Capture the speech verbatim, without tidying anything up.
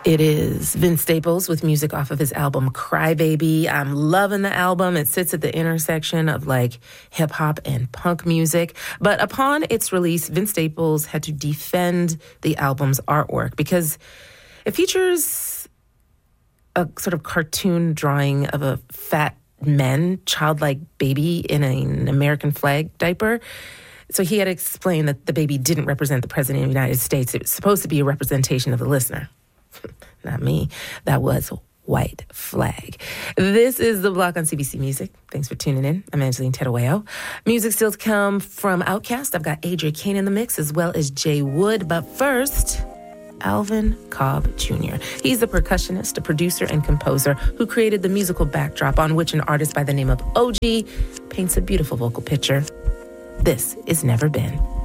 It is Vince Staples with music off of his album Cry Baby. I'm loving the album. It sits at the intersection of like hip hop and punk music. But upon its release, Vince Staples had to defend the album's artwork because it features a sort of cartoon drawing of a fat man, childlike baby in an American flag diaper. So he had to explain that the baby didn't represent the president of the United States. It was supposed to be a representation of the listener. Not me. That was White Flag. This is The Block on C B C Music. Thanks for tuning in. I'm Angeline Terueo. Music still to come from Outkast. I've got Adria Kane in the mix as well as Jay Wood. But first, Alvin Cobb Junior He's a percussionist, a producer, and composer who created the musical backdrop on which an artist by the name of O G paints a beautiful vocal picture. This is Never Been.